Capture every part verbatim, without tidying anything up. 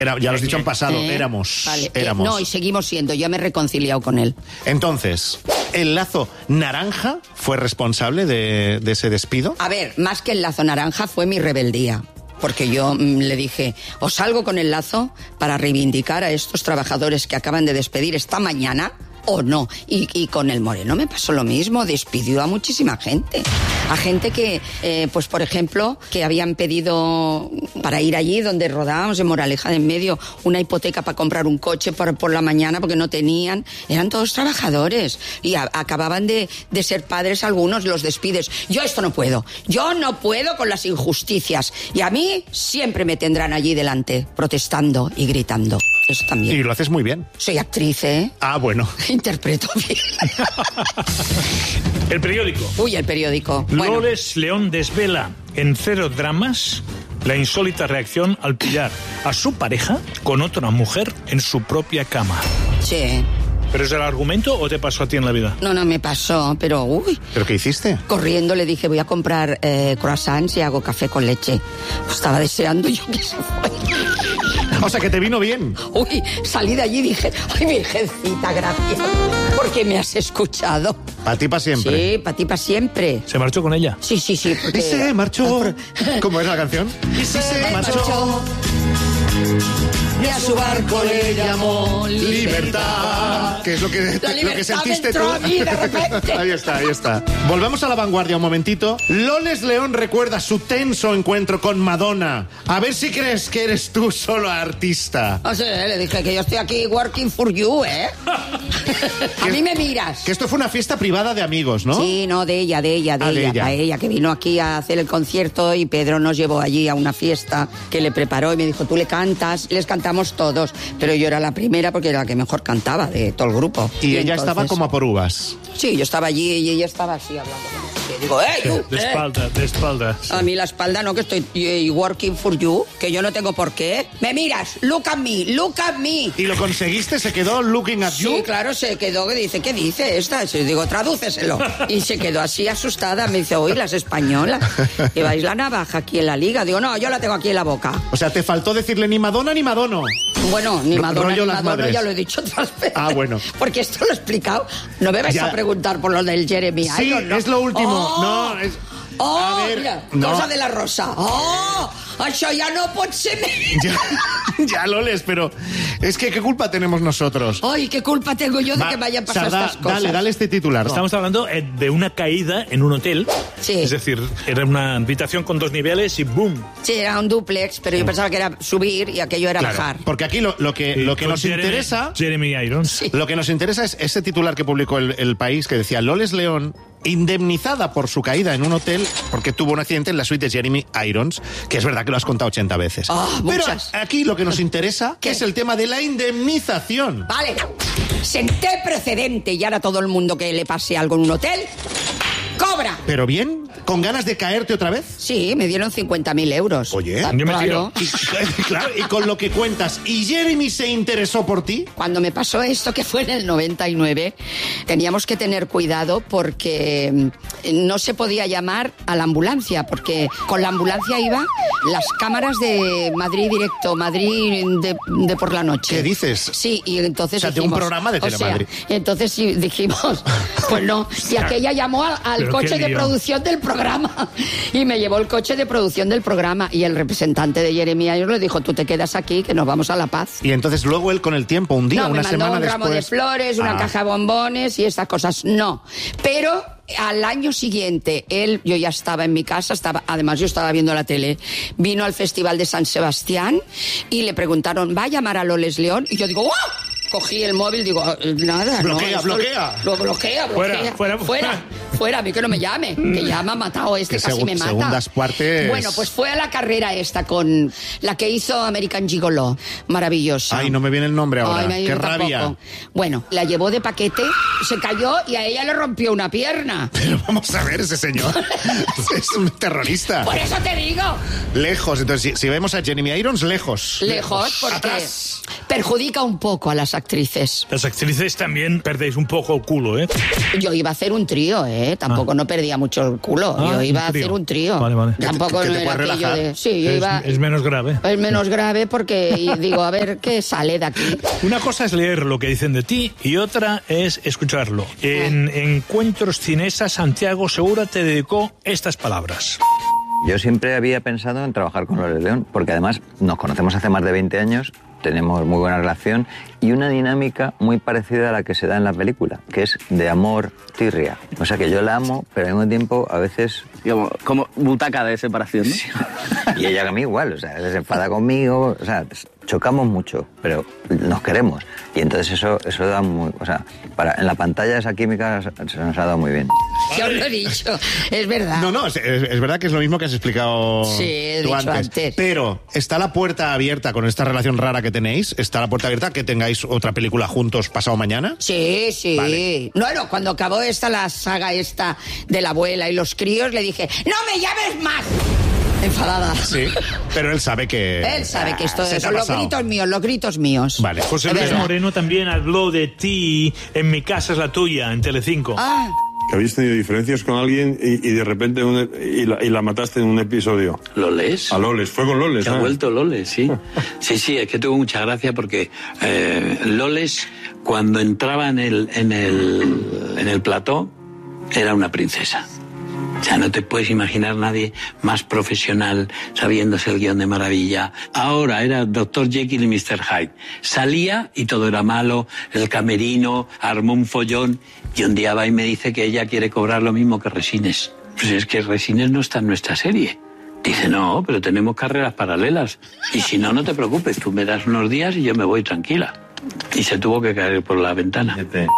Era, ya lo has dicho en pasado, ¿Eh? éramos. Vale. éramos. Eh, no, y seguimos siendo. Yo me he reconciliado con él. Entonces, ¿el lazo naranja fue responsable de, de ese despido? A ver, más que el lazo naranja fue mi rebeldía. Porque yo mmm, le dije, os salgo con el lazo para reivindicar a estos trabajadores que acaban de despedir esta mañana, o no. Y, y con el Moreno me pasó lo mismo, despidió a muchísima gente. A gente que, eh, pues por ejemplo, que habían pedido para ir allí donde rodábamos, en Moraleja de en Medio, una hipoteca para comprar un coche por, por la mañana porque no tenían. Eran todos trabajadores y a, acababan de, de ser padres algunos, los despides. Yo esto no puedo, yo no puedo con las injusticias. Y a mí siempre me tendrán allí delante, protestando y gritando. Eso también. Y lo haces muy bien. Soy actriz, ¿eh? Ah, bueno. Interpreto bien. El periódico. Uy, el periódico. Bueno. Loles León desvela en Cero Dramas la insólita reacción al pillar a su pareja con otra mujer en su propia cama. Sí. ¿Pero es el argumento o te pasó a ti en la vida? No, no me pasó, pero uy. ¿Pero qué hiciste? Corriendo le dije, voy a comprar eh, croissants y hago café con leche. Pues estaba deseando yo que se fuera. O sea, que te vino bien. Uy, salí de allí y dije, ay, virgencita, gracias, porque me has escuchado. Para ti, para siempre. Sí, para ti, para siempre. ¿Se marchó con ella? Sí, sí, sí. Porque... Y se marchó. ¿Cómo es la canción? Y se, se marchó. marchó. Y a su barco le llamó libertad. Que es lo que, la lo que sentiste entró tú. A mí de repente. Ahí está, ahí está. Volvemos a la vanguardia un momentito. Loles León recuerda su tenso encuentro con Madonna. A ver si crees que eres tú solo artista. O sea, le dije que yo estoy aquí working for you, ¿eh? A mí me miras. Que esto fue una fiesta privada de amigos, ¿no? Sí, no, de ella, de ella, de, ah, de ella, ella. a ella, que vino aquí a hacer el concierto y Pedro nos llevó allí a una fiesta que le preparó y me dijo, tú le cantas, les cantamos todos, pero yo era la primera porque era la que mejor cantaba de todo el grupo. Y, y ella entonces... estaba como a por uvas. Sí, yo estaba allí y ella estaba así hablando. Digo, ¡eh, you! De eh". espalda, de espalda. Sí. A mí la espalda no, que estoy eh, working for you, que yo no tengo por qué. Me miras, look at me, look at me. ¿Y lo conseguiste? ¿Se quedó looking at Sí, you? claro, se quedó, que dice, ¿qué dice esta? Y digo, tradúceselo. Y se quedó así asustada, me dice, oye, las españolas, ¿lleváis la navaja aquí en la liga? Digo, no, yo la tengo aquí en la boca. O sea, te faltó decirle ni Madonna ni Madono. Bueno, ni R- Madonna rollo ni las Madonna, madres. ya lo he dicho otras veces. Ah, bueno. Porque esto lo he explicado. No me vais Ya. a preguntar por lo del Jeremy Sí, Irons, ¿no? es lo último. Oh, No, es... Oh, A ver, mira, no. cosa de la rosa. Oh, això ja no pot ser més. Ya, ya, Loles, pero es que ¿qué culpa tenemos nosotros? Ay, qué culpa tengo yo de Va, que me hayan pasado Sardá, estas cosas. Dale, dale este titular. Estamos hablando eh, de una caída en un hotel. Sí. Es decir, era una habitación con dos niveles y ¡boom! Sí, era un duplex, pero yo pensaba que era subir y aquello era Claro, bajar. porque aquí lo, lo que, lo que Con nos Jeremy- interesa... Jeremy Irons. Sí. Lo que nos interesa es ese titular que publicó el, el País, que decía Loles León, indemnizada por su caída en un hotel porque tuvo un accidente en la suite de Jeremy Irons, que es verdad que lo has contado ochenta veces. Ah, Pero muchas. aquí lo que nos interesa ¿Qué? es el tema de la indemnización. Vale, senté precedente y ahora todo el mundo que le pase algo en un hotel, cobra. ¿Pero bien? ¿Con ganas de caerte otra vez? Sí, me dieron cincuenta mil euros. Oye, Ah, yo me claro. tiro. Y, claro, y con lo que cuentas, ¿y Jeremy se interesó por ti? Cuando me pasó esto, que fue en el noventa y nueve, teníamos que tener cuidado porque mm, no se podía llamar a la ambulancia, porque con la ambulancia iba las cámaras de Madrid Directo, Madrid de, de por la noche. ¿Qué dices? Sí, y entonces O sea, de un dijimos, programa de o sea, Telemadrid. entonces sí, dijimos, pues no, y aquella llamó al, al Pero coche qué de lío. producción del programa y me llevó el coche de producción del programa y el representante de Jeremy Irons le dijo, tú te quedas aquí que nos vamos a La Paz. Y entonces luego él con el tiempo, un día, No, una me mandó semana un después... ramo de flores, una Ah. caja de bombones y estas cosas. No. Pero al año siguiente, él, yo ya estaba en mi casa, estaba, además yo estaba viendo la tele, vino al Festival de San Sebastián y le preguntaron, ¿va a llamar a Loles León? Y yo digo, ¡oh! Cogí el móvil, digo, nada, Bloquea, no. esto- bloquea. Lo bloquea, Fuera, bloquea. fuera, fuera. Fuera, a mí que no me llame, que ya me ha matado este, Que casi segun- me mata. segundas partes. Bueno, pues fue a la carrera esta con la que hizo American Gigolo, maravillosa. Ay, no me viene el nombre ahora. Ay, me ha Qué ido rabia. tampoco. Bueno, la llevó de paquete, se cayó y a ella le rompió una pierna. Pero vamos a ver, ese señor es un terrorista. Por eso te digo, Lejos, entonces si, si vemos a Jeremy Irons, lejos. lejos, porque Atrás. perjudica un poco a las actrices. Las actrices también perdéis un poco el culo, ¿eh? Yo iba a hacer un trío, ¿eh? ¿eh? Tampoco Ah. no perdía mucho el culo. Ah, yo iba un a trío. hacer un trío. Vale, vale. Tampoco Que te- no que te era puedes aquello relajar. de... Sí, yo Es, iba... es menos grave. Es menos grave porque y digo, a ver qué sale de aquí. Una cosa es leer lo que dicen de ti y otra es escucharlo. En Encuentros Cinesa, Santiago Segura te dedicó estas palabras. Yo siempre había pensado en trabajar con Loles León, porque además nos conocemos hace más de veinte años, tenemos muy buena relación y una dinámica muy parecida a la que se da en la película, que es de amor tirria. O sea que yo la amo, pero al mismo tiempo a veces... Digamos, como butaca de separación, ¿no? Y ella a mí igual, o sea, se enfada conmigo, o sea, chocamos mucho, pero nos queremos. Y entonces eso, eso da muy... O sea, para, en la pantalla esa química se nos ha dado muy bien. Yo lo he dicho, es verdad. No, no, es, es- es verdad que es lo mismo que has explicado Sí, he tú dicho antes. antes. Pero está la puerta abierta con esta relación rara que tenéis. Está la puerta abierta que tengáis otra película juntos pasado mañana. Sí, sí. Vale. No, no, cuando acabó esta, la saga esta de la abuela y los críos, le dije, ¡no me llames más! Enfadada. Sí, pero él sabe que... Él sabe que esto Se te es ha los pasado. gritos míos, los gritos míos. Vale. José Es Luis verdad. Moreno también habló de ti en Mi casa es la tuya, en Telecinco. Ah, Que habéis tenido diferencias con alguien y, y de repente un- y, la, y la mataste en un episodio. ¿Loles? A Loles, fue con Loles. Que ha ¿eh? vuelto Loles, sí. Sí, sí, es que tuvo mucha gracia porque eh, Loles, cuando entraba en el, en el, en el plató, era una princesa. O sea, no te puedes imaginar nadie más profesional, sabiéndose el guión de maravilla. Ahora era doctor Jekyll y mister Hyde. Salía y todo era malo, el camerino, armó un follón, y un día va y me dice que ella quiere cobrar lo mismo que Resines. Pues es que Resines no está en nuestra serie. Dice, no, pero tenemos carreras paralelas. Y si no, no te preocupes, tú me das unos días y yo me voy tranquila. Y se tuvo que caer por la ventana.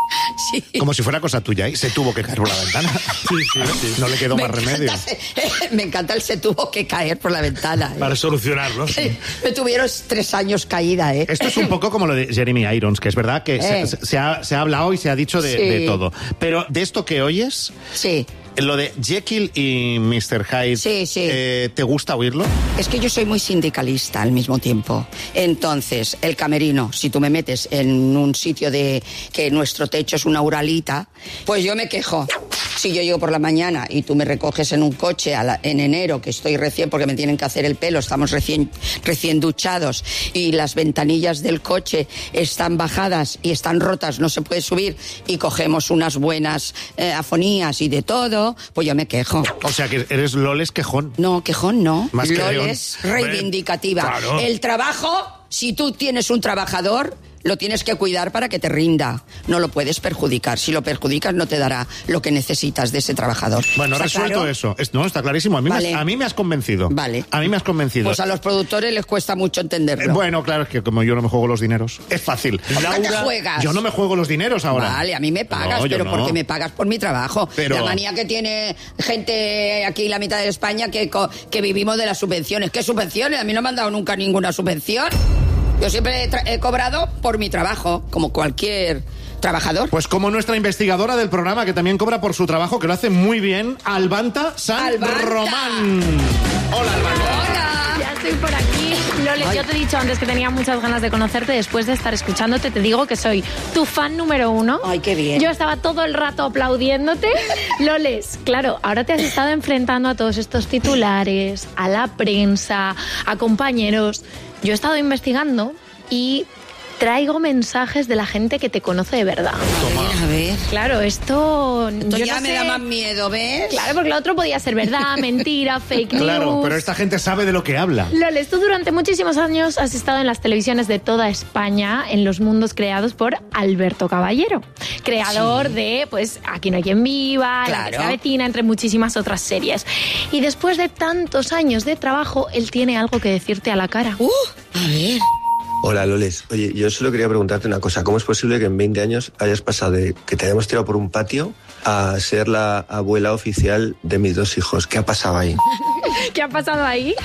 sí. Como si fuera cosa tuya y se tuvo que caer por la ventana. Sí, sí, sí. No le quedó Me más remedio. encanta, se- me encanta el se tuvo que caer por la ventana. ¿eh? Para solucionarlo. sí. Me tuvieron tres años caída, ¿eh? Esto es un poco como lo de Jeremy Irons, que es verdad que Eh. se, se ha, se ha hablado y se ha dicho de, Sí. de todo. Pero de esto que oyes, Sí. lo de Jekyll y mister Hyde, Sí, sí. eh, ¿te gusta oírlo? Es que yo soy muy sindicalista al mismo tiempo. Entonces, el camerino, si tú me metes en un sitio de que nuestro techo es una uralita, pues yo me quejo. Si yo llego por la mañana y tú me recoges en un coche a la- en enero, que estoy recién, porque me tienen que hacer el pelo, estamos recién, recién duchados, y las ventanillas del coche están bajadas y están rotas, no se puede subir, y cogemos unas buenas eh, afonías y de todo, pues yo me quejo. O sea, que eres Loles quejón. No, quejón no. Más que Loles, león. reivindicativa. Claro. El trabajo, si tú tienes un trabajador, lo tienes que cuidar para que te rinda. No lo puedes perjudicar. Si lo perjudicas, no te dará lo que necesitas de ese trabajador. Bueno, ¿Está resuelto claro? eso. Es- no, está clarísimo. A mí, Vale. me, has- a mí me has convencido. Vale. A mí me has convencido. Pues a los productores les cuesta mucho Eh, entenderlo. Bueno, claro, es que como yo no me juego los dineros, es fácil. ¿Por qué te juegas? Yo no me juego los dineros ahora. Vale, a mí me pagas, No, yo pero no. porque me pagas por mi trabajo. Pero- La manía que tiene gente aquí, la mitad de España, que, co- que vivimos de las subvenciones. ¿Qué subvenciones? A mí no me han dado nunca ninguna subvención. Yo siempre he, tra- he cobrado por mi trabajo, como cualquier trabajador. Pues como nuestra investigadora del programa, que también cobra por su trabajo, que lo hace muy bien, Albanta San Albanta. Román. Hola, Albanta. ¡Hola! Ya estoy por aquí. Loles, Ay. yo te he dicho antes que tenía muchas ganas de conocerte. Después de estar escuchándote, te digo que soy tu fan número uno. Ay, qué bien. Yo estaba todo el rato aplaudiéndote. Loles, claro, ahora te has estado enfrentando a todos estos titulares, a la prensa, a compañeros. Yo he estado investigando y traigo mensajes de la gente que te conoce de verdad. A ver, a ver. Claro, esto... Esto yo ya no me sé- da más miedo, ¿ves? Claro, porque lo otro podía ser verdad, mentira, fake news. Claro, pero esta gente sabe de lo que habla. Loles, tú durante muchísimos años has estado en las televisiones de toda España, en los mundos creados por Alberto Caballero, creador de, pues, Aquí no hay quien viva, La Claro. que se avecina, entre muchísimas otras series. Y después de tantos años de trabajo, él tiene algo que decirte a la cara. Uh, a ver. Hola, Loles. Oye, yo solo quería preguntarte una cosa. ¿Cómo es posible que en veinte años hayas pasado de que te hayamos tirado por un patio a ser la abuela oficial de mis dos hijos? ¿Qué ha pasado ahí? ¿Qué ha pasado ahí?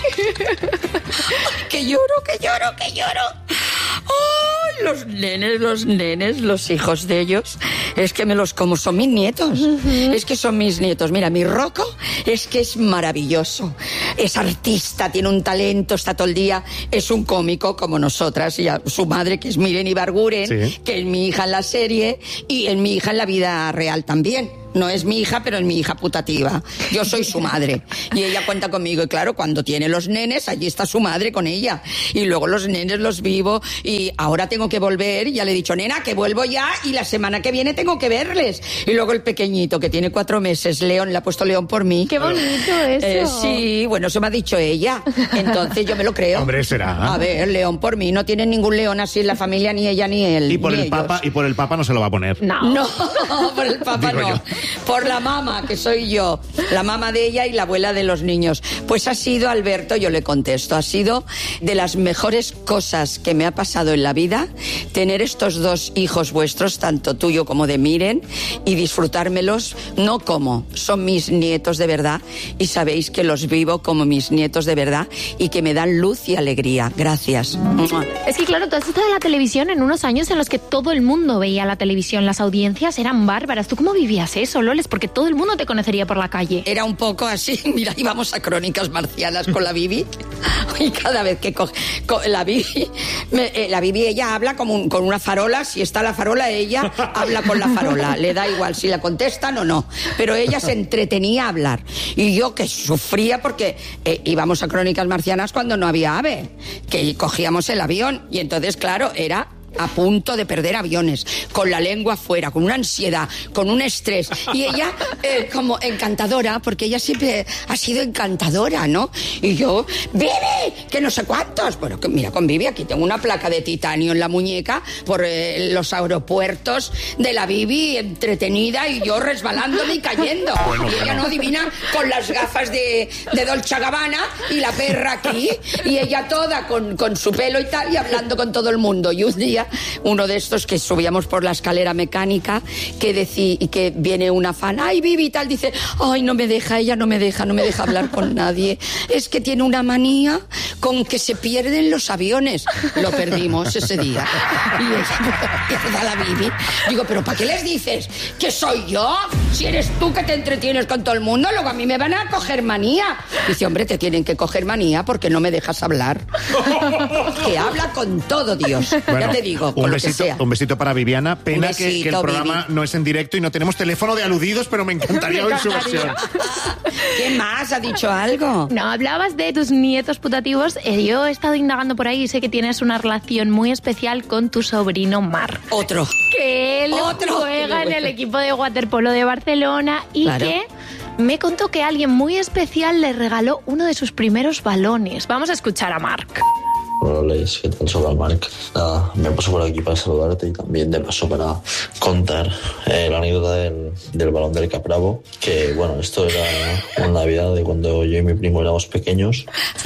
Que lloro, que lloro, que lloro. ¡Ay, los nenes, los nenes, los hijos de ellos! Es que me los como, son mis nietos. Es que son mis nietos. Mira, mi Rocco es que es maravilloso. Es artista, tiene un talento, está todo el día. Es un cómico como nosotras. Y a su madre, que es Miren Ibarguren, Sí. que es mi hija en la serie y es mi hija en la vida real también. No es mi hija, pero es mi hija putativa. Yo soy su madre. Y ella cuenta conmigo. Y claro, cuando tiene los nenes, allí está su madre con ella. Y luego los nenes los vivo. Y ahora tengo que volver. Y ya le he dicho, nena, que vuelvo ya. Y la semana que viene tengo que verles. Y luego el pequeñito, que tiene cuatro meses, León, le ha puesto León por mí. ¡Qué bonito eso! Eh, sí, bueno, eso me ha dicho ella. Entonces yo me lo creo. Hombre, será. A ver, León por mí. No tiene ningún León así en la familia, ni ella ni él. Y por ni el ellos. papa, y por el papa no se lo va a poner. No. No, por el papá Digo no. yo. Por la mamá, que soy yo. La mamá de ella y la abuela de los niños. Pues ha sido, Alberto, yo le contesto, ha sido de las mejores cosas que me ha pasado en la vida tener estos dos hijos vuestros, tanto tuyo como de Miren, y disfrutármelos, no como, son mis nietos de verdad, y sabéis que los vivo como mis nietos de verdad, y que me dan luz y alegría. Gracias. Es que claro, tú has estado en la televisión en unos años en los que todo el mundo veía la televisión, las audiencias eran bárbaras. ¿Tú cómo vivías eso, Loles? Porque todo el mundo te conocería por la calle. Era un poco así, mira, íbamos a Crónicas Marcianas con la Bibi y cada vez que coge co- la Bibi, me, eh, la Bibi ella habla como un- con una farola, si está la farola ella habla con la farola, le da igual si la contestan o no, pero ella se entretenía a hablar y yo que sufría porque eh, íbamos a Crónicas Marcianas cuando no había AVE, que cogíamos el avión y entonces claro, era a punto de perder aviones, con la lengua afuera, con una ansiedad, con un estrés. Y ella, eh, como encantadora, porque ella siempre ha sido encantadora, ¿no? Y yo, ¡Vivi! Que no sé cuántos. Bueno, que mira, con Vivi aquí tengo una placa de titanio en la muñeca por eh, los aeropuertos de la Vivi, entretenida, y yo resbalándome y cayendo. Bueno, y ella bueno. no adivina, con las gafas de, de Dolce Gabbana y la perra aquí, y ella toda con, con su pelo y tal, y hablando con todo el mundo. Y un día, uno de estos que subíamos por la escalera mecánica, que decía, y que viene una fan, ay, Vivi, y tal, dice, ay, no me deja, ella no me deja, no me deja hablar con nadie. Es que tiene una manía con que se pierden los aviones. Lo perdimos ese día. Y ella, la Vivi, digo, pero ¿para qué les dices que soy yo? Si eres tú que te entretienes con todo el mundo, luego a mí me van a coger manía. Dice, hombre, te tienen que coger manía porque no me dejas hablar. Que habla con todo, Dios. Bueno, ya te digo, con un lo que besito, sea. un besito para Viviana. Pena que, besito, que el programa Vivi. no es en directo y no tenemos teléfono de aludidos, pero me encantaría Me oír su encantaría. versión. ¿Qué más? ¿Ha dicho algo? No, hablabas de tus nietos putativos. Eh, yo he estado indagando por ahí y sé que tienes una relación muy especial con tu sobrino Marc. Otro. Que él Otro. juega en el equipo de waterpolo de Barcelona y Claro. que me contó que alguien muy especial le regaló uno de sus primeros balones. Vamos a escuchar a Marc. Hola, Les, ¿qué tal? Soy el Marc. Nada, me paso por aquí para saludarte y también de paso para contar eh, la anécdota del, del balón del Capravo, que bueno, esto era una Navidad de cuando yo y mi primo éramos pequeños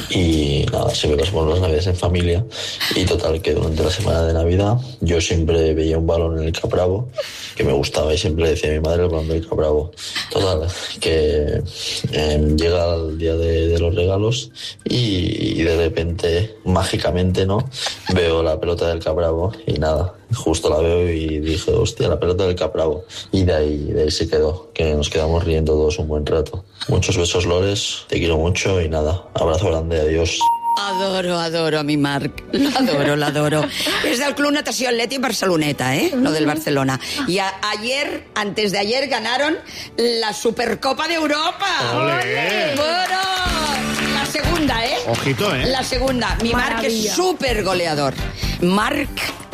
y nada, siempre pasamos las Navidades en familia y total que durante la semana de Navidad yo siempre veía un balón en el Capravo que me gustaba y siempre le decía a mi madre el balón del Capravo. Total, que eh, llega el día de, de los regalos y, y de repente, mágicamente, ¿no? Veo la pelota del Capravo y nada, justo la veo y dije, hostia, la pelota del Capravo. Y de ahí, de ahí se quedó, que nos quedamos riendo todos un buen rato. Muchos besos, Lores, te quiero mucho y nada, abrazo grande, adiós. Adoro, adoro a mi Marc. Lo adoro, lo adoro. És del Club Natació Atlètic Barceloneta, ¿eh? Lo del Barcelona. Y a- ayer, antes de ayer, ganaron la Supercopa de Europa. ¡Ole! Bueno, la segunda, ¿eh? Ojito, ¿eh? La segunda. Mi Marc Maravilla. es súper goleador. Marc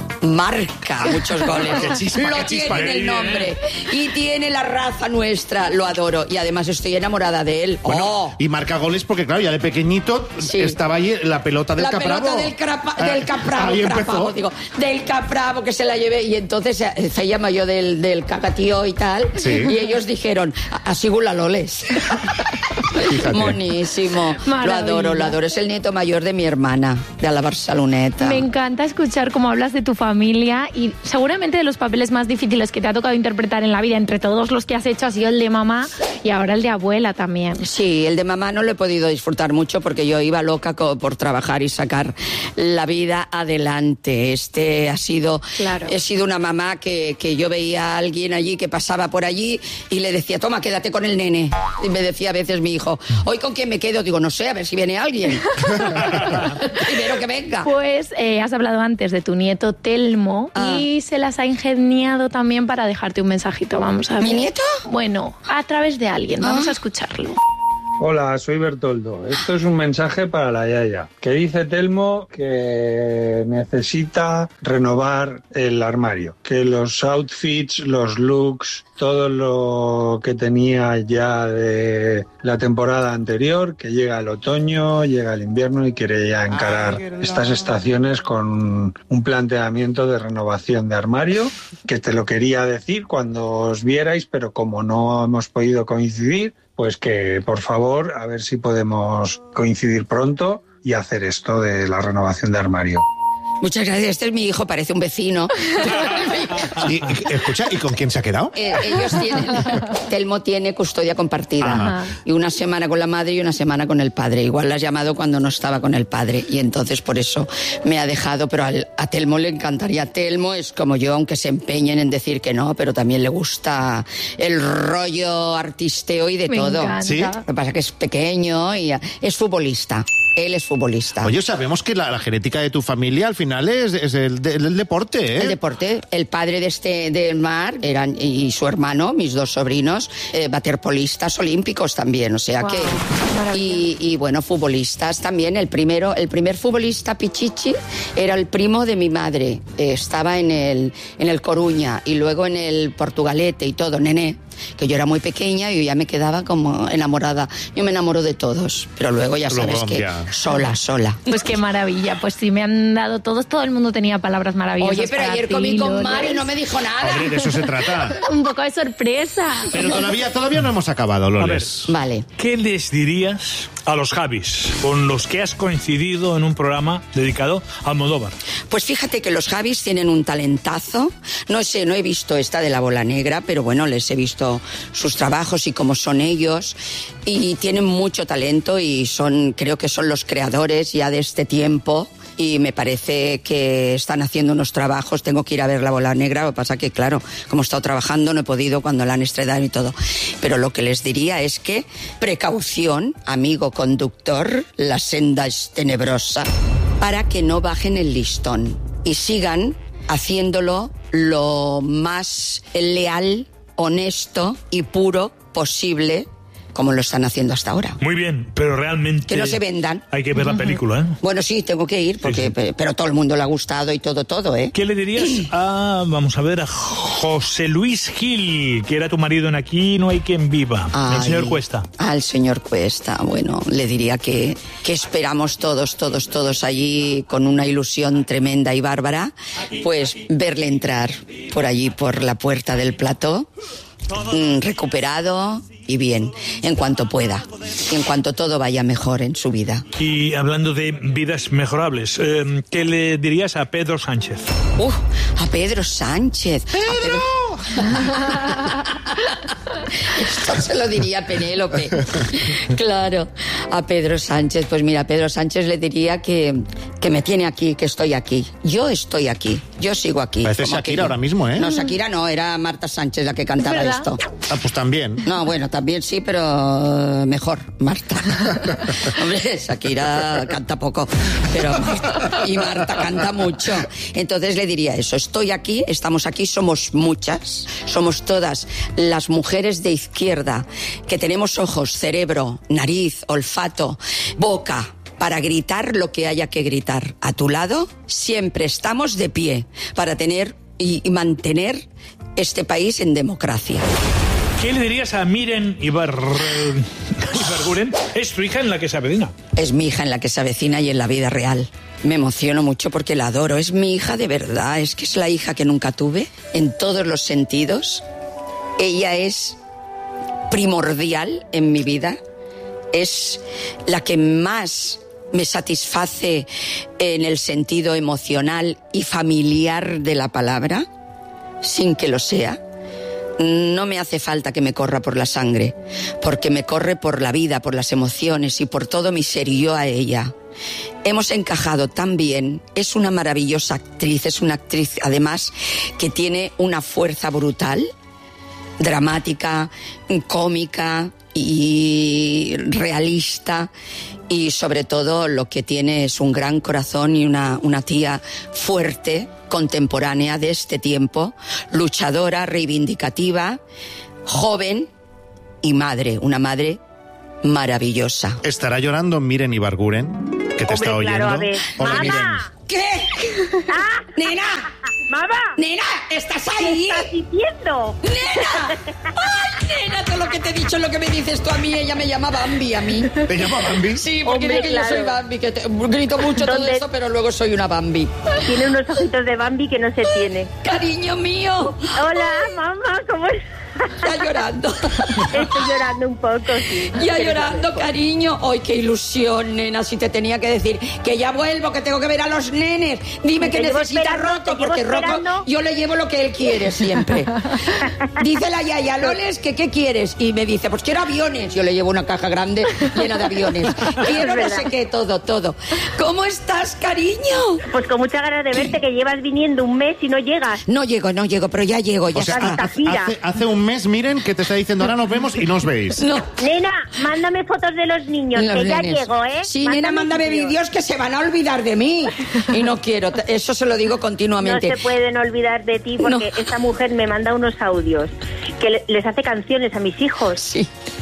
marca muchos goles. Qué chispa, lo qué tiene chispa. en el nombre. Y tiene la raza nuestra. Lo adoro. Y además estoy enamorada de él. Bueno, ¡Oh! y marca goles porque, claro, ya de pequeñito Sí. estaba allí la pelota del la Capravo. pelota del, crapa, Ah, del Capravo, ahí Capravo, empezó. digo, del Capravo que se la llevé y entonces eh, se llama yo del, del cagatío y tal Sí. y ellos dijeron, así la Loles. Fíjate. Monísimo. Lo Maravilla. adoro, lo adoro. Es el nieto mayor de mi hermana, de la Barceloneta. Me encanta escuchar cómo hablas de tu familia y seguramente de los papeles más difíciles que te ha tocado interpretar en la vida, entre todos los que has hecho, ha sido el de mamá y ahora el de abuela también. Sí, el de mamá no lo he podido disfrutar mucho porque yo iba loca co- por trabajar y sacar la vida adelante. Este ha sido, Claro. he sido una mamá que, que yo veía a alguien allí que pasaba por allí y le decía, toma, quédate con el nene. Y me decía a veces mi hijo, dijo, ¿hoy con quién me quedo? Digo, no sé, a ver si viene alguien. Primero que venga. Pues eh, has hablado antes de tu nieto Telmo Ah. y se las ha ingeniado también para dejarte un mensajito. Vamos a ver. ¿Mi nieto? Bueno, a través de alguien. Vamos Ah. a escucharlo. Hola, soy Bertoldo. Esto es un mensaje para la Yaya, que dice Telmo que necesita renovar el armario, que los outfits, los looks, todo lo que tenía ya de la temporada anterior, que llega el otoño, llega el invierno y quiere ya encarar estas estaciones con un planteamiento de renovación de armario, que te lo quería decir cuando os vierais, pero como no hemos podido coincidir, pues que por favor a ver si podemos coincidir pronto y hacer esto de la renovación de armario. Muchas gracias, este es mi hijo, parece un vecino. Y, y- escucha, ¿y con quién se ha quedado? Eh, ellos tienen, Telmo tiene custodia compartida. Ajá. Y una semana con la madre y una semana con el padre. Igual la has llamado cuando no estaba con el padre. Y entonces por eso me ha dejado. Pero al- a Telmo le encantaría. Telmo es como yo, aunque se empeñen en decir que no, pero también le gusta el rollo artisteo y de Me todo. encanta. ¿Sí? Lo que pasa es que es pequeño y es futbolista. Él es futbolista. Oye, sabemos que la, la genética de tu familia al final es, es el, de- el deporte, ¿eh? El deporte, el padre de este del mar eran y su hermano, mis dos sobrinos, eh, waterpolistas olímpicos también, o sea Guau, que maravilla. y, y bueno, futbolistas también. El primero, el primer futbolista Pichichi era el primo de mi madre, eh, estaba en el en el Coruña y luego en el Portugalete y todo, Nené, que yo era muy pequeña y yo ya me quedaba como enamorada. Yo me enamoro de todos, pero luego ya sabes Luego, que ya. sola, sola. Pues qué maravilla. Pues sí, me han dado todos. Todo el mundo tenía palabras maravillosas. Oye, pero para ayer ti, comí con Loles. Mario y no me dijo nada. Hombre, de eso se trata. Un poco de sorpresa. Pero todavía, todavía no hemos acabado, Loles. Vale. ¿Qué les dirías a los Javis con los que has coincidido en un programa dedicado a Almodóvar? Pues fíjate que los Javis tienen un talentazo. No sé, no he visto esta de la bola negra, pero bueno, les he visto sus trabajos y cómo son ellos. Y tienen mucho talento y son, creo que son los creadores ya de este tiempo. Y me parece que están haciendo unos trabajos. Tengo que ir a ver la bola negra. Lo que pasa que, claro, como he estado trabajando, no he podido cuando la han estrenado y todo. Pero lo que les diría es que precaución, amigo conductor, la senda es tenebrosa, para que no bajen el listón y sigan haciéndolo lo más leal, honesto y puro posible, como lo están haciendo hasta ahora. Muy bien, pero realmente... Que no se vendan. Hay que ver la película, ¿eh? Bueno, sí, tengo que ir, porque, Sí, sí. pe- pero todo el mundo le ha gustado y todo, todo, ¿eh? ¿Qué le dirías a, vamos a ver, a José Luis Gil, que era tu marido en Aquí no hay quien viva? El Ay, señor Cuesta. Al señor Cuesta, bueno, le diría que, que esperamos todos, todos, todos allí con una ilusión tremenda y bárbara, pues verle entrar por allí, por la puerta del plató, mm, recuperado y bien, en cuanto pueda, y en cuanto todo vaya mejor en su vida. Y hablando de vidas mejorables, eh, ¿qué le dirías a Pedro Sánchez? ¡Uf! A Pedro Sánchez. ¡Pedro! Esto se lo diría Penélope. Claro, a Pedro Sánchez. Pues mira, a Pedro Sánchez le diría que, que me tiene aquí, que estoy aquí. Yo estoy aquí, yo sigo aquí. Parece como Shakira aquello. ahora mismo, ¿eh? No, Shakira no, era Marta Sánchez la que cantaba ¿Verdad? esto. Ah, pues también. No, bueno, también sí, pero mejor, Marta. Hombre, Shakira canta poco, pero Marta, y Marta canta mucho. Entonces le diría eso, estoy aquí, estamos aquí, somos muchas, somos todas las mujeres de izquierda que tenemos ojos, cerebro, nariz, olfato, boca, para gritar lo que haya que gritar. A tu lado siempre estamos de pie para tener y, y mantener este país en democracia. ¿Qué le dirías a Miren Ibar... Ibarguren? Es tu hija en la que se avecina. Es mi hija en la que se avecina y en la vida real. Me emociono mucho porque la adoro. Es mi hija de verdad. Es que es la hija que nunca tuve en todos los sentidos. Ella es primordial en mi vida. Es la que más me satisface en el sentido emocional y familiar de la palabra, sin que lo sea. No me hace falta que me corra por la sangre, porque me corre por la vida, por las emociones y por todo mi ser y yo a ella. Hemos encajado tan bien, es una maravillosa actriz, es una actriz además que tiene una fuerza brutal, dramática, cómica y realista, y sobre todo lo que tiene es un gran corazón y una, una tía fuerte, contemporánea de este tiempo, luchadora, reivindicativa, joven y madre, una madre maravillosa. ¿Estará llorando Miren Ibarguren, que te Hombre, está oyendo? claro, a ver. Hola, ¡Mamá! Miren. ¿Qué? ¡Ah! ¡Nena! ¡Mamá! ¡Nena! ¿Estás ahí? ¿Qué estás diciendo? ¡Nena! ¡Ay, nena! Todo lo que te he dicho es lo que me dices tú a mí. Ella me llama Bambi a mí. ¿Te llama Bambi? Sí, porque Hombre, dice que claro. yo soy Bambi, que te, grito mucho todo ¿Dónde? eso, pero luego soy una Bambi. Tiene unos ojitos de Bambi que no se tiene. Cariño mío. Hola, mamá, ¿cómo estás? Ya llorando. Estoy llorando un poco, sí. Ya Pero llorando, cariño. Ay, qué ilusión, nena, si te tenía que decir que ya vuelvo, que tengo que ver a los nenes. Dime que Te llevo necesita esperando, Rocco, te llevo porque Rocco esperando. yo le llevo lo que él quiere siempre. Dice la yaya, Loles, que qué quieres, y me dice, pues quiero aviones. Yo le llevo una caja grande llena de aviones. Quiero no sé qué, todo, todo. ¿Cómo estás, cariño? Pues con muchas ganas de verte, que llevas viniendo un mes y no llegas. No llego, no llego, pero ya llego, ya O sea, está. hace, hace- hace un mes, Miren, que te está diciendo, ahora nos vemos y no os veis. No. Nena, mándame fotos de los niños, Los que ya nenes. llego, ¿eh? Sí, nena, mándame vídeos que se van a olvidar de mí. Y no quiero, eso se lo digo No continuamente. se pueden olvidar de ti porque No. esta mujer me manda unos audios que le- les hace canciones a mis hijos. Sí.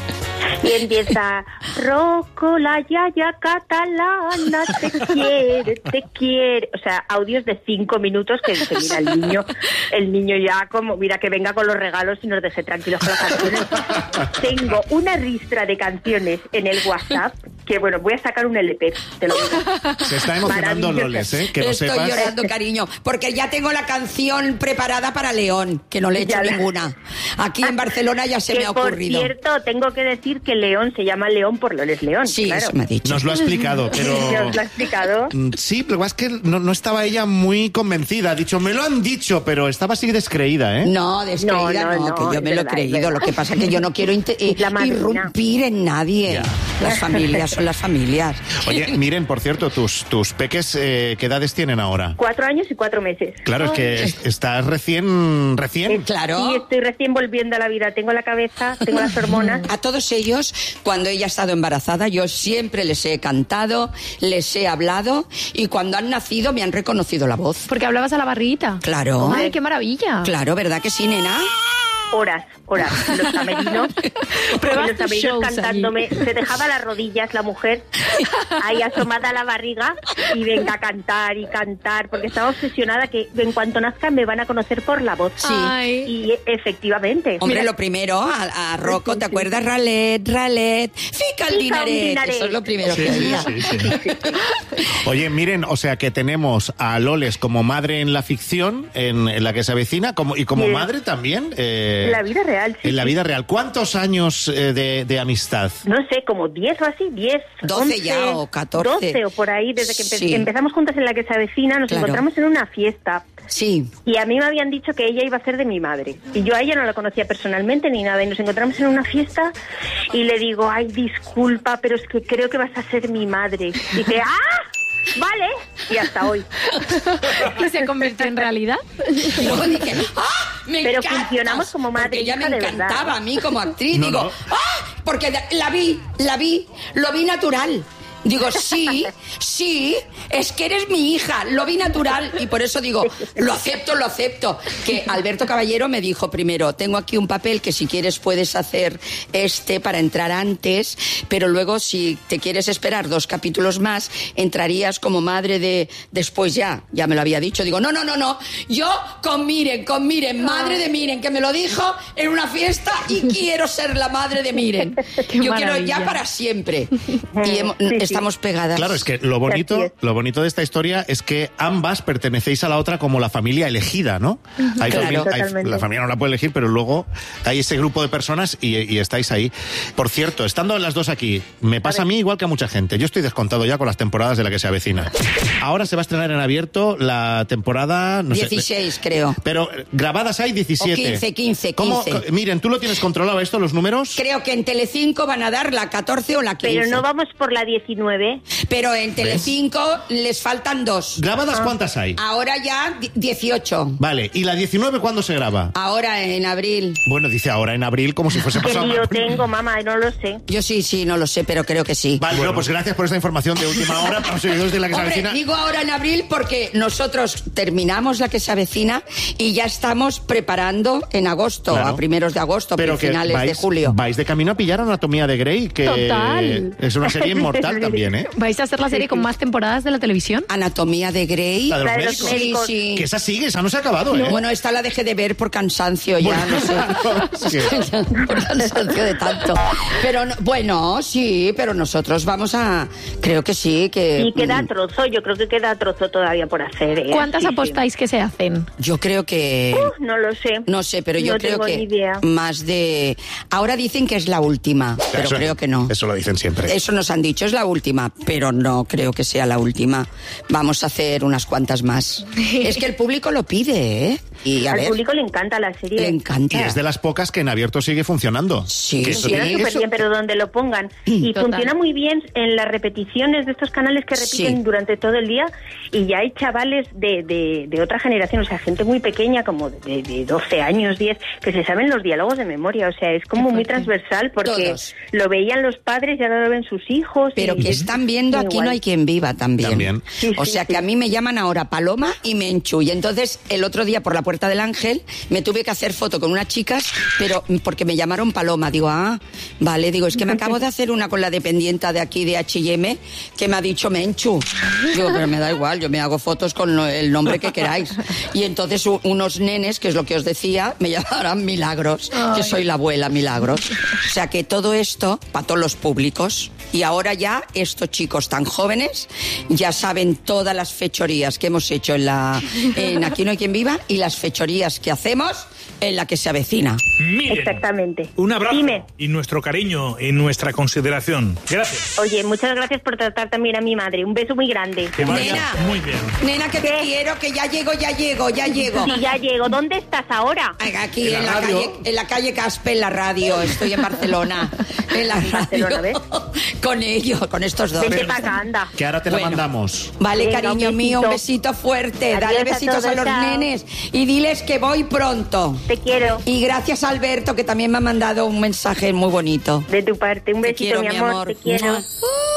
Y empieza, Rocco, la yaya catalana, te quiere, te quiere. O sea, audios de cinco minutos que se mira el niño, el niño ya como, mira que venga con los regalos y nos deje tranquilos con las canciones. Tengo una ristra de canciones en el WhatsApp que, bueno, voy a sacar un L P, te lo digo. Se está emocionando Maravilloso. Loles, ¿eh? Que lo Estoy sepas. llorando, cariño, porque ya tengo la canción preparada para León, que no le he hecho Ya la- ninguna. Aquí en Barcelona ya se que me ha por ocurrido. cierto, tengo que decir que León se llama León por Loles León. Sí, claro. eso me ha dicho. Nos lo ha explicado, pero... ¿Ya os lo ha explicado? Mm, Sí, pero es que no, no estaba ella muy convencida. Ha dicho, me lo han dicho, pero estaba así descreída, ¿eh? No, descreída No, no, no, no, que yo es me lo he verdad, creído. es verdad. Lo que pasa es que yo no quiero inter- eh, La madrina. irrumpir en nadie. Las familias son las familias. Oye, Miren, por cierto, tus, tus peques, eh, ¿qué edades tienen ahora? Cuatro años y cuatro meses. Claro, es que es- estás recién, recién. Claro. Sí, estoy recién volviendo a la vida. Tengo la cabeza, tengo las hormonas. A todos ellos, cuando ella ha estado embarazada, yo siempre les he cantado, les he hablado, y cuando han nacido me han reconocido la voz. Porque hablabas a la barriguita. Claro. Ay, qué maravilla. Claro, ¿verdad que sí, nena? Horas, horas. En los camerinos. Pruebas en los tus camerinos shows cantándome. Se dejaba las rodillas la mujer, ahí asomada a la barriga, y venga a cantar y cantar, porque estaba obsesionada que en cuanto nazcan me van a conocer por la voz. Sí. Ay. Y efectivamente. Hombre, Mira, lo primero, a, a Rocco, ¿te acuerdas? Ralet, Ralet, fica el Fica un dinaret. dinaret. Eso es lo primero Sí, que sí, oía. sí, sí. Oye, Miren, o sea que tenemos a Loles como madre en la ficción, en, en la que se avecina, como, y como Sí. madre también. eh, en la vida real, sí. En la sí. vida real. ¿Cuántos años eh, de, de amistad? No sé, como diez o así, diez. doce once, ya, o catorce. doce o por ahí, desde que empe- Sí. empezamos juntas en la que se avecina, nos Claro. encontramos en una fiesta. Sí. Y a mí me habían dicho que ella iba a ser de mi madre. Y yo a ella no la conocía personalmente ni nada. Y nos encontramos en una fiesta y le digo, ay, disculpa, pero es que creo que vas a ser mi madre. Y dice, ¡ah! Vale. Y hasta hoy. ¿Y se convirtió en realidad? Y luego dije, ¡ah! Me Pero encantas", funcionamos como madre porque e ella hija me de verdad. encantaba a mí como actriz. No, Digo, no. ¡ah! Porque la vi, la vi, lo vi natural. Digo, sí, sí, es que eres mi hija, lo vi natural, y por eso digo, lo acepto, lo acepto. Que Alberto Caballero me dijo primero, tengo aquí un papel que si quieres puedes hacer este para entrar antes, pero luego si te quieres esperar dos capítulos más, entrarías como madre de después ya, ya me lo había dicho. Digo, no, no, no, no, yo con Miren, con Miren, madre de Miren, que me lo dijo en una fiesta y quiero ser la madre de Miren. Qué Yo quiero ya maravilla. para siempre. Y hemos- Sí, sí. estamos pegadas. Claro, es que lo bonito, Así es. lo bonito de esta historia es que ambas pertenecéis a la otra como la familia elegida, ¿no? Hay Claro. familia- hay- Totalmente. la familia no la puede elegir, pero luego hay ese grupo de personas y, y estáis ahí. Por cierto, estando las dos aquí, me pasa a mí igual que a mucha gente. Yo estoy descontado ya con las temporadas de la que se avecina. Ahora se va a estrenar en abierto la temporada... No sé, dieciséis, creo. pero eh, grabadas hay diecisiete. O quince, quince, ¿Cómo? quince. Miren, ¿tú lo tienes controlado esto, los números? Creo que en Telecinco van a dar la catorce o la quince. Pero no vamos por la diecinueve. diecinueve. Pero en Telecinco les faltan dos. ¿Grabadas cuántas hay? Ahora ya di- dieciocho. Vale, ¿y la diecinueve cuándo se graba? Ahora en abril. Bueno, dice ahora en abril como si fuese ¿Qué pasado. lío tengo, mamá? No lo sé. Yo sí, sí, no lo sé, pero creo que sí. Vale, bueno, pues gracias por esta información de última hora para los seguidores de la que se Hombre, avecina. digo ahora en abril porque nosotros terminamos la que se avecina y ya estamos preparando en agosto, Claro. a primeros de agosto, Pero a que finales vais, de julio. vais de camino a pillar Anatomía de Grey, que Total. es una serie inmortal también, ¿eh? ¿Vais a hacer la serie con más temporadas de la televisión? Anatomía de Grey. La de los La de los médicos. Sí, sí. Que esa sigue, esa no se ha acabado, ¿eh? Bueno, esta la dejé de ver por cansancio ya, no sé. Por cansancio de tanto. Pero no- bueno, sí, pero nosotros vamos a... Creo que sí, que... Y queda mm, trozo, yo creo que queda trozo todavía por hacer. ¿eh? ¿Cuántas Sí, sí. apostáis que se hacen? Yo creo que... Uh, no lo sé. No sé, pero yo No creo tengo que ni idea. más de... Ahora dicen que es la última, pero Eso- creo que no. Eso lo dicen siempre. Eso nos han dicho, es la última, pero no creo que sea la última. Vamos a hacer unas cuantas más. Es que el público lo pide, ¿eh? Y a Al ver, público le encanta la serie. le encanta. Y es de las pocas que en abierto sigue funcionando. Sí, Que eso Funciona tiene- súper eso- bien, pero donde lo pongan. Y Total. funciona muy bien en las repeticiones de estos canales que repiten Sí. durante todo el día. Y ya hay chavales de, de, de otra generación, o sea, gente muy pequeña, como de, de doce años, diez, que se saben los diálogos de memoria. O sea, es como muy transversal porque Todos. lo veían los padres y ahora lo ven sus hijos. Pero y- que están viendo Aquí igual. no hay quien viva también. También. Sí, O sí, sea sí. que a mí me llaman ahora Paloma y Menchu. Y entonces el otro día por la Puerta del Ángel me tuve que hacer foto con unas chicas, pero porque me llamaron Paloma. Digo, ah, vale, digo, es que me acabo de hacer una con la dependienta de aquí de H y M que me ha dicho Menchu. Digo, pero me da igual, yo me hago fotos con lo- el nombre que queráis. Y entonces u- unos nenes, que es lo que os decía, me llamarán Milagros, que soy la abuela Milagros. O sea que todo esto, para todos los públicos, y ahora ya estos chicos tan jóvenes ya saben todas las fechorías que hemos hecho en la en Aquí no hay quien viva y las fechorías que hacemos en la que se avecina. Miren, Exactamente. un abrazo Dime. y nuestro cariño y nuestra consideración. Gracias. Oye, muchas gracias por tratar también a mi madre. Un beso muy grande. Que vaya Nena. muy bien. Nena, que te quiero, que ya llego, ya llego, ya llego. Sí, ya llego. ¿Dónde estás ahora? Aquí En en la la, radio. calle, en la calle Caspe, en la radio. Estoy en Barcelona. En la radio. Barcelona, ¿ves? Con ellos, con estos dos. Vente para acá, anda. Que ahora te la Bueno. mandamos. Vale, Venga, cariño un mío, un besito. besito fuerte. Adiós Dale a besitos a, todos, los chao. nenes y diles que voy pronto. Te quiero. Y gracias a Alberto, que también me ha mandado un mensaje muy bonito. De tu parte, un Te besito, quiero, mi mi amor. amor. Te quiero. Mua.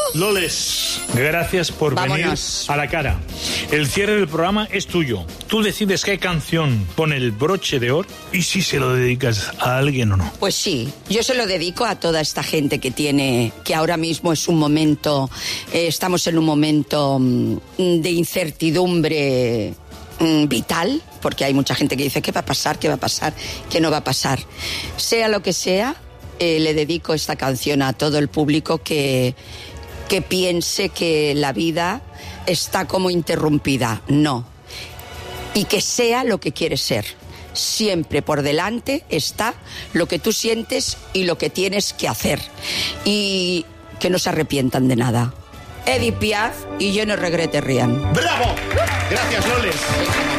Loles, gracias por Vámonos. venir a la cara. El cierre del programa es tuyo. Tú decides qué canción pone el broche de oro y si se lo dedicas a alguien o no. Pues sí, yo se lo dedico a toda esta gente que tiene, que ahora mismo es un momento, eh, estamos en un momento mm, de incertidumbre mm, vital, porque hay mucha gente que dice, ¿qué va a pasar? ¿Qué va a pasar? ¿Qué no va a pasar? Sea lo que sea, eh, le dedico esta canción a todo el público que, que piense que la vida está como interrumpida. No. Y que sea lo que quiere ser. Siempre por delante está lo que tú sientes y lo que tienes que hacer. Y que no se arrepientan de nada. Edith Piaf y Je ne regrette rien. ¡Bravo! Gracias, Loles.